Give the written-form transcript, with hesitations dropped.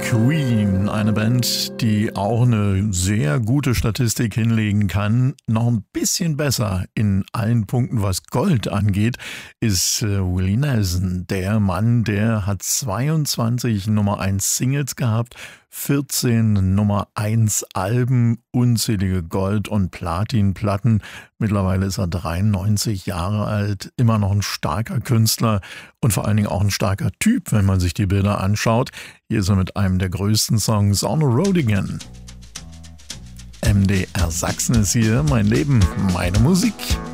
Queen, eine Band, die auch eine sehr gute Statistik hinlegen kann. Noch ein bisschen besser in allen Punkten, was Gold angeht, ist Willie Nelson. Der Mann, der hat 22 Nummer 1 Singles gehabt, 14 Nummer 1 Alben, unzählige Gold- und Platinplatten. Mittlerweile ist er 93 Jahre alt, immer noch ein starker Künstler und vor allen Dingen auch ein starker Typ, wenn man sich die Bilder anschaut. Hier ist er mit einem der größten Songs On the Road Again. MDR Sachsen ist hier, mein Leben, meine Musik.